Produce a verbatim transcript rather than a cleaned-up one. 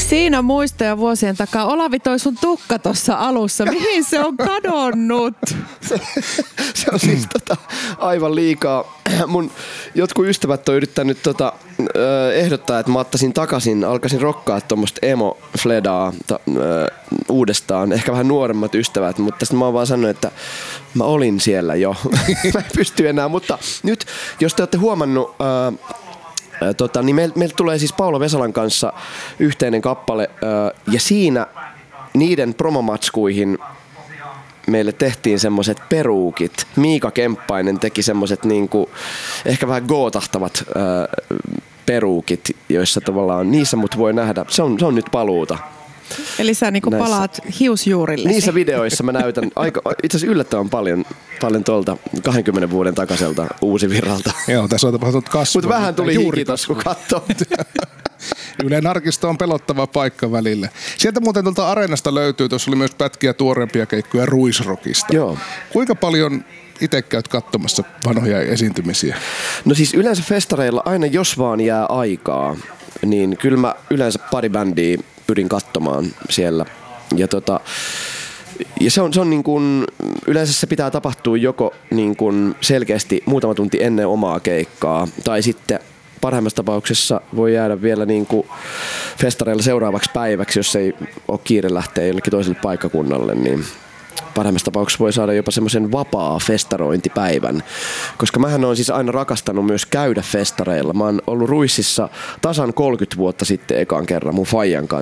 Siinä muistoja vuosien takaa. Olavi toi sun tukka tuossa alussa. Mihin se on kadonnut? Se, se on siis tota, aivan liikaa. Mun jotkut ystävät on yrittänyt tota, ehdottaa, että mä ottaisin takaisin, alkaisin rokkaa tuommoista emo-fledaa ta, ö, uudestaan. Ehkä vähän nuoremmat ystävät, mutta sitten mä oon vaan sanonut, että mä olin siellä jo. Mä en pysty enää, mutta nyt jos te olette huomannut... Ö, Tota, niin meiltä meil tulee siis Paula Vesalan kanssa yhteinen kappale äh, ja siinä niiden promomatskuihin meille tehtiin semmoset peruukit. Miika Kemppainen teki semmoset niinku ehkä vähän gootahtavat äh, peruukit, joissa tavallaan niissä mut voi nähdä. Se on, se on nyt paluuta. Eli sä niinku Näissä, palaat hiusjuurillesi. Niissä videoissa mä näytän aika, itse asiassa yllättävän paljon, paljon tuolta kahdenkymmenen vuoden takaiselta Uusivirralta. Joo, tässä on tapahtunut kasvua. Mutta vähän tuli hiki tossa, kun katsoo. Ylen arkisto on pelottava paikka välillä. Sieltä muuten tuolta Areenasta löytyy, tuossa oli myös pätkiä tuoreempia keikkoja Ruisrockista. Joo. Kuinka paljon itse käyt katsomassa vanhoja esiintymisiä? No siis yleensä festareilla aina jos vaan jää aikaa, niin kyllä mä yleensä pari bändiä pyrin katsomaan siellä. Ja, tota, ja se on, se on niin kuin, yleensä se pitää tapahtua joko niin kuin selkeästi muutama tunti ennen omaa keikkaa, tai sitten parhaimmassa tapauksessa voi jäädä vielä niin kuin festareilla seuraavaksi päiväksi, jos ei ole kiire lähteä jollekin toiselle paikkakunnalle, niin parhaimmassa tapauksessa voi saada jopa semmoisen vapaa festarointipäivän, koska mähän olen siis aina rakastanut myös käydä festareilla. Mä oon ollut Ruississa tasan kolmekymmentä vuotta sitten ekan kerran mun faijan kanssa.